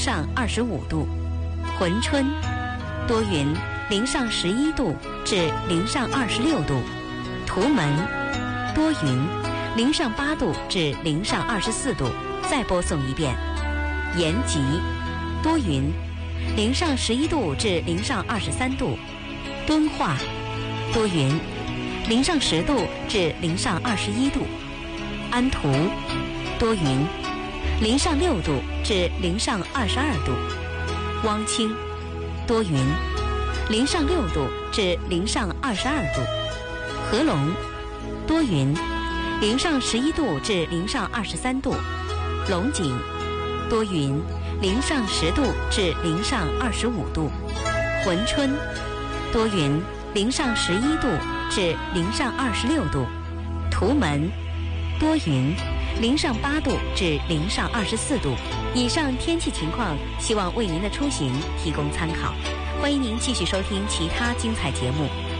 上25度；珲春多云，零上11度至零上26度；图门多云，零上8度至零上24度。再播送一遍。延吉多云，零上11度至零上23度；敦化多云，零上10度至零上21度；安图多云，零上6度至零上22度；汪清多云，零上6度至零上22度；合龙多云，零上11度至零上23度；龙井多云，零上10度至零上25度；珲春多云，零上11度至零上26度；图门多云，零上8度至零上24度。以上天气情况，希望为您的出行提供参考。欢迎您继续收听其他精彩节目。